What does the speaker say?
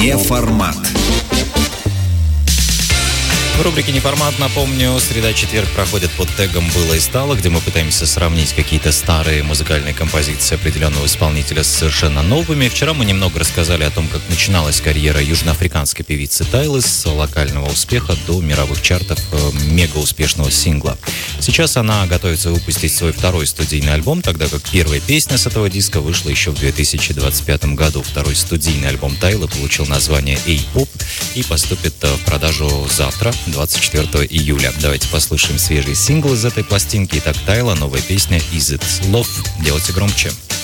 Неформат. В рубрике «Неформат», напомню, среда-четверг проходит под тегом «Было и стало», где мы пытаемся сравнить какие-то старые музыкальные композиции определенного исполнителя с совершенно новыми. Вчера мы немного рассказали о том, как начиналась карьера южноафриканской певицы Тайлы с локального успеха до мировых чартов мега-успешного сингла. Сейчас она готовится выпустить свой второй студийный альбом, тогда как первая песня с этого диска вышла еще в 2025 году. Второй студийный альбом Тайлы получил название «Эй-поп» и поступит в продажу завтра, 24 июля. Давайте послушаем свежий сингл из этой пластинки. Итак, Тайла, новая песня «Is It Love». Делайте громче.